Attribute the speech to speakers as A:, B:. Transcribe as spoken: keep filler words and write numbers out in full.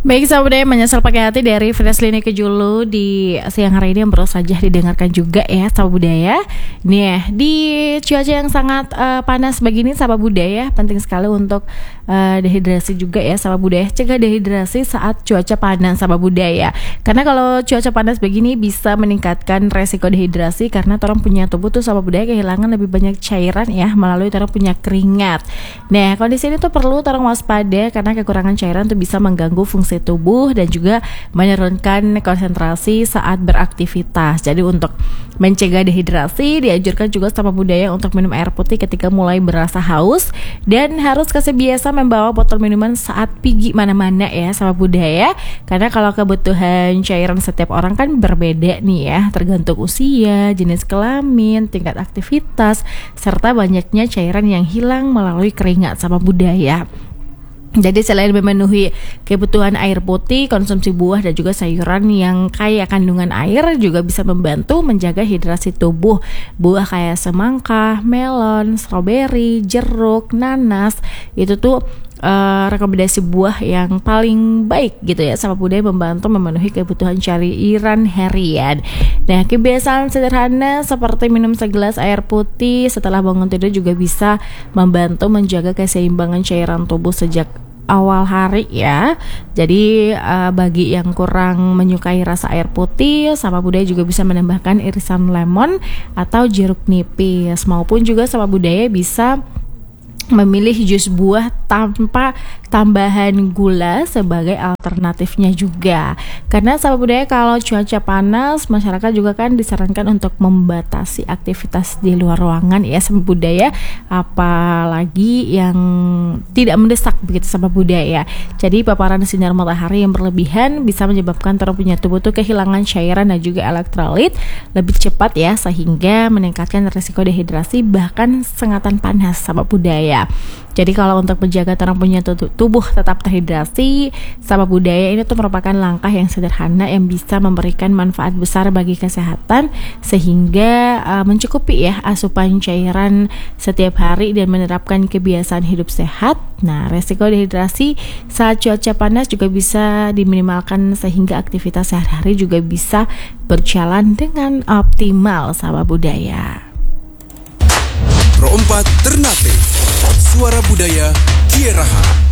A: Baik sahabat budaya, menyesal pakai hati dari Freslini Kejulu di siang hari ini yang baru saja didengarkan juga ya sahabat budaya. Nih ya, di cuaca yang sangat uh, panas begini sahabat budaya, penting sekali untuk uh, dehidrasi juga ya sahabat budaya. Cegah dehidrasi saat cuaca panas sahabat budaya. Karena kalau cuaca panas begini bisa meningkatkan resiko dehidrasi karena orang punya tubuh tuh sahabat budaya kehilangan lebih banyak cairan ya melalui orang punya keringat. Nah, kondisi ini tuh perlu orang waspada karena kekurangan cairan tuh bisa mengganggu fungsi tubuh dan juga menurunkan konsentrasi saat beraktivitas. Jadi untuk mencegah dehidrasi dianjurkan juga sama budaya untuk minum air putih ketika mulai berasa haus dan harus kasih biasa membawa botol minuman saat pergi mana-mana ya sama budaya. Karena kalau kebutuhan cairan setiap orang kan berbeda nih ya, tergantung usia, jenis kelamin, tingkat aktivitas serta banyaknya cairan yang hilang melalui keringat sama budaya. Jadi selain memenuhi kebutuhan air putih, konsumsi buah dan juga sayuran yang kaya kandungan air juga bisa membantu menjaga hidrasi tubuh. Buah kayak semangka, melon, stroberi, jeruk, nanas, itu tuh uh, rekomendasi buah yang paling baik gitu ya sama budaya membantu memenuhi kebutuhan cairan harian. Nah, kebiasaan sederhana seperti minum segelas air putih setelah bangun tidur juga bisa membantu menjaga keseimbangan cairan tubuh sejak awal hari ya. Jadi uh, bagi yang kurang menyukai rasa air putih, sama budaya juga bisa menambahkan irisan lemon atau jeruk nipis, maupun juga sama budaya bisa memilih jus buah tanpa tambahan gula sebagai alternatifnya juga. Karena sahabat budaya kalau cuaca panas, masyarakat juga kan disarankan untuk membatasi aktivitas di luar ruangan ya sahabat budaya, apalagi yang tidak mendesak begitu sahabat budaya. Jadi paparan sinar matahari yang berlebihan bisa menyebabkan orang punya tubuh tuh kehilangan cairan dan juga elektrolit lebih cepat ya, sehingga meningkatkan risiko dehidrasi bahkan sengatan panas sahabat budaya. Jadi kalau untuk menjaga orang punya tubuh tetap terhidrasi, sahabat budaya ini tuh merupakan langkah yang sederhana yang bisa memberikan manfaat besar bagi kesehatan sehingga uh, mencukupi ya asupan cairan setiap hari dan menerapkan kebiasaan hidup sehat. Nah, resiko dehidrasi saat cuaca panas juga bisa diminimalkan sehingga aktivitas sehari-hari juga bisa berjalan dengan optimal sahabat budaya.
B: Pro empat Ternate, Suara Budaya Kieraha.